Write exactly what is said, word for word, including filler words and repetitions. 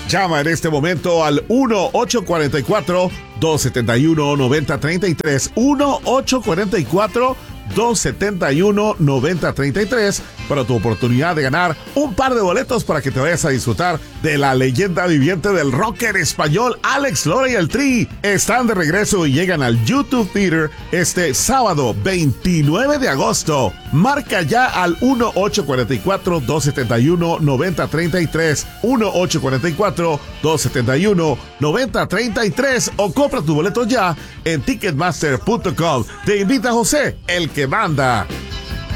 Llama en este momento al uno ocho cuatro cuatro, dos siete uno, nueve cero tres tres, uno ocho cuatro cuatro, dos siete uno, nueve cero tres tres para tu oportunidad de ganar un par de boletos para que te vayas a disfrutar de la leyenda viviente del rock en español, Alex Lora y el Tri. Están de regreso y llegan al YouTube Theater este sábado veintinueve de agosto. Marca ya al uno ocho cuatro cuatro, dos siete uno, nueve cero tres tres, uno ocho cuatro cuatro, dos siete uno, nueve cero tres tres o compra tu boleto ya en ticketmaster punto com. Te invita José, el que manda.